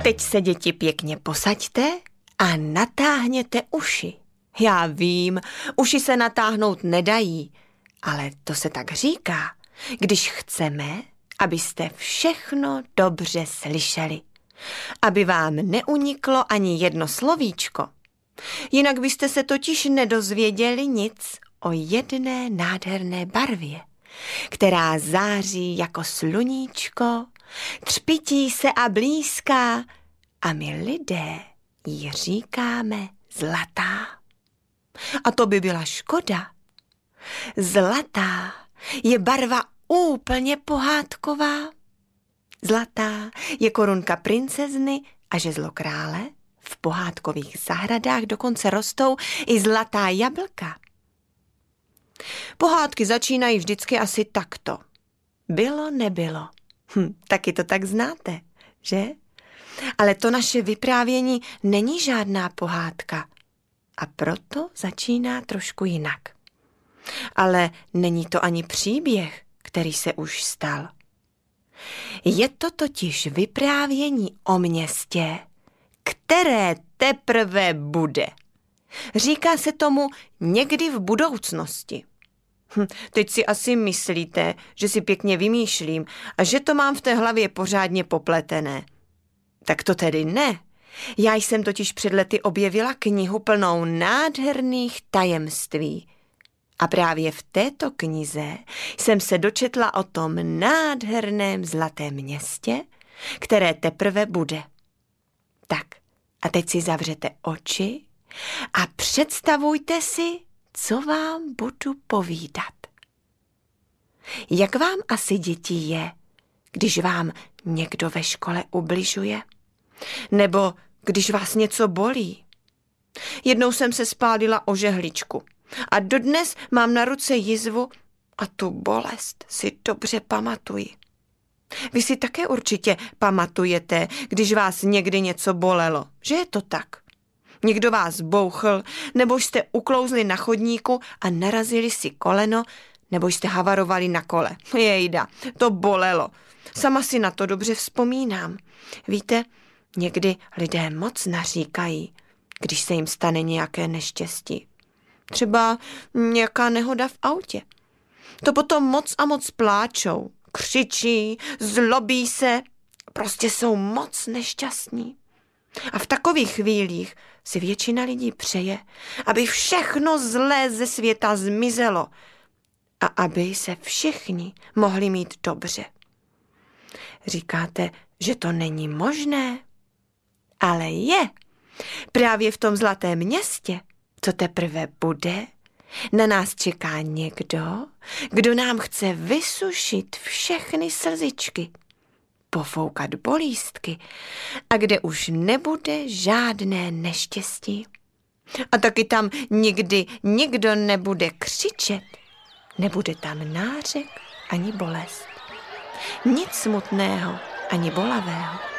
Teď se, děti, pěkně posaďte a natáhněte uši. Já vím, uši se natáhnout nedají, ale to se tak říká, když chceme, abyste všechno dobře slyšeli. Aby vám neuniklo ani jedno slovíčko. Jinak byste se totiž nedozvěděli nic o jedné nádherné barvě, která září jako sluníčko, třpytí se a blízká a my lidé jí říkáme zlatá. A to by byla škoda. Zlatá je barva úplně pohádková. Zlatá je korunka princezny a žezlo krále. V pohádkových zahradách dokonce rostou i zlatá jablka. Pohádky začínají vždycky asi takto. Bylo, nebylo. Taky to tak znáte, že? Ale to naše vyprávění není žádná pohádka. A proto začíná trošku jinak. Ale není to ani příběh, který se už stal. Je to totiž vyprávění o městě, které teprve bude. Říká se tomu někdy v budoucnosti. Teď si asi myslíte, že si pěkně vymýšlím a že to mám v té hlavě pořádně popletené. Tak to tedy ne. Já jsem totiž před lety objevila knihu plnou nádherných tajemství. A právě v této knize jsem se dočetla o tom nádherném zlatém městě, které teprve bude. Tak, a teď si zavřete oči a představujte si, co vám budu povídat. Jak vám asi, děti, je, když vám někdo ve škole ubližuje? Nebo když vás něco bolí? Jednou jsem se spálila o žehličku a dodnes mám na ruce jizvu a tu bolest si dobře pamatuji. Vy si také určitě pamatujete, když vás někdy něco bolelo, že je to tak? Někdo vás bouchl, nebo jste uklouzli na chodníku a narazili si koleno, nebo jste havarovali na kole. Jejda, to bolelo. Sama si na to dobře vzpomínám. Víte, někdy lidé moc naříkají, když se jim stane nějaké neštěstí. Třeba nějaká nehoda v autě. To potom moc a moc pláčou, křičí, zlobí se, prostě jsou moc nešťastní. A v takových chvílích si většina lidí přeje, aby všechno zlé ze světa zmizelo a aby se všichni mohli mít dobře. Říkáte, že to není možné? Ale je. Právě v tom zlatém městě, co teprve bude, na nás čeká někdo, kdo nám chce vysušit všechny slzičky, pofoukat bolístky a kde už nebude žádné neštěstí. A taky tam nikdy nikdo nebude křičet, nebude tam nářek ani bolest. Nic smutného ani bolavého.